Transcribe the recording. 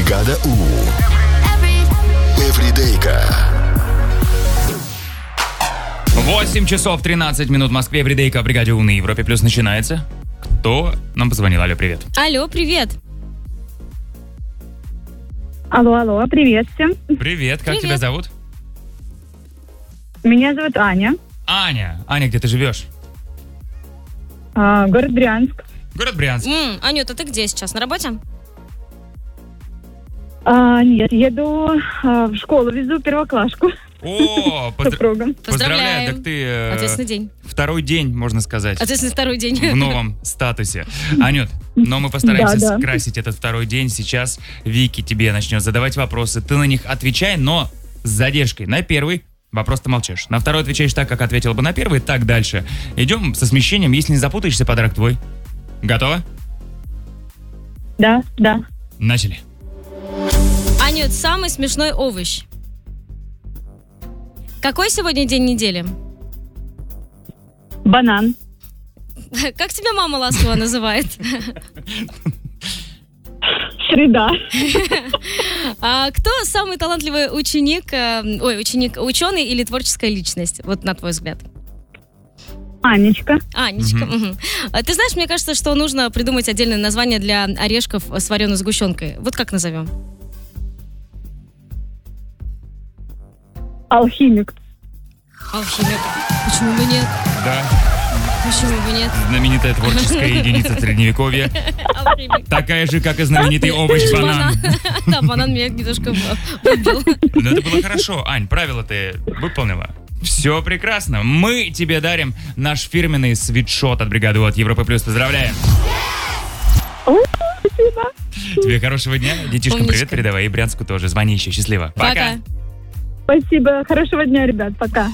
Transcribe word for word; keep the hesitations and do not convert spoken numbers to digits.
Бригада У. Эвридейка. восемь часов тринадцать минут в Москве. Эвридейка в Бригаде У на Европе Плюс начинается. Кто нам позвонил? Алло, привет. Алло, привет. Алло, алло, привет всем. Привет, как Привет. тебя зовут? Меня зовут Аня. Аня. Аня, где ты живешь? А, город Брянск. Город Брянск. М, Анюта, ты где сейчас? На работе? А, нет, еду а, в школу, везу первоклашку О, с поздра- супругом. поздравляю. Так ты э, Ответственный день. второй день, можно сказать, Ответственный второй день. в новом статусе. Анют, но мы постараемся Да, да. скрасить этот второй день. Сейчас Вики тебе начнет задавать вопросы. Ты на них отвечай, но с задержкой. На первый вопрос ты молчишь. На второй отвечаешь так, как ответил бы на первый. Так дальше. Идем со смещением. Если не запутаешься, подарок твой. Готово? Да, да. Начали. Анют, самый смешной овощ. Какой сегодня день недели? Банан. Как тебя мама ласково называет? Среда. А кто самый талантливый ученик, э, ой, ученик, ученый или творческая личность? Вот на твой взгляд. Анечка. Анечка. Мгм. А ты знаешь, мне кажется, что нужно придумать отдельное название для орешков с вареной сгущенкой. Вот как назовем? Алхимик. Алхимик. Почему бы нет? Да, Почему бы нет? знаменитая творческая единица средневековья. Алхимик. Такая же, как и знаменитый овощ банан. Да, банан меня немножко выбил. Но это было хорошо. Ань, правила ты выполнила. Все прекрасно. Мы тебе дарим наш фирменный свитшот от бригады У от Европы Плюс. Поздравляем. О, спасибо. Тебе хорошего дня. Детишкам Умничка. привет передавай. И Брянску тоже. Звони еще. Счастливо. Пока. Спасибо. Хорошего дня, ребят. Пока.